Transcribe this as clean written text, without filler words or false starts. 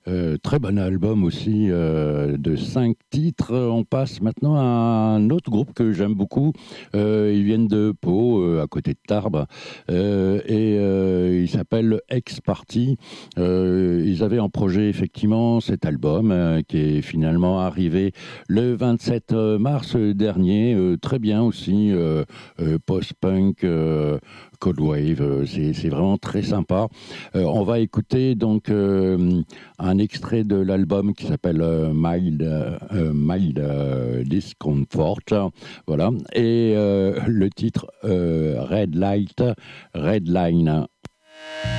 Très bon album aussi, de 5 titres. On passe maintenant à un autre groupe que j'aime beaucoup. Ils viennent de Pau, à côté de Tarbes, et ils s'appellent Ex Party. Ils avaient en projet effectivement cet album qui est finalement arrivé le 27 mars dernier. Très bien aussi, post-punk. Cold Wave, c'est vraiment très sympa. On va écouter donc un extrait de l'album qui s'appelle Mild Discomfort, voilà, et le titre Red Light, Red Line.